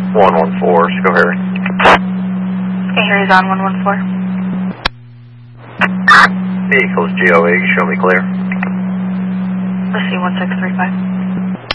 114, go Harry. Okay, Harry's on 114. Vehicles GOA, show me clear. Let's see, 1635.